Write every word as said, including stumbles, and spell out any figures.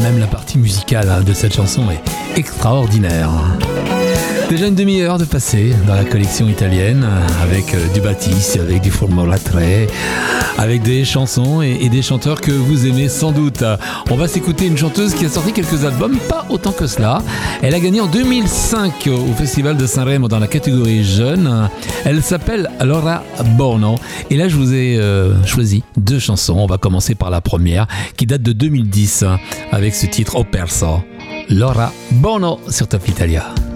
même la partie musicale hein, de cette chanson est extraordinaire. Déjà une demi-heure de passé dans la collection italienne avec euh, du Batiste, avec du Formolatré, avec des chansons et, et des chanteurs que vous aimez sans doute. On va s'écouter une chanteuse qui a sorti quelques albums, pas autant que cela. Elle a gagné en deux mille cinq au Festival de Sanremo dans la catégorie jeune. Elle s'appelle Laura Bono. Et là, je vous ai euh, choisi deux chansons. On va commencer par la première qui date de deux mille dix avec ce titre Ho perso. Laura Bono sur Top Italia.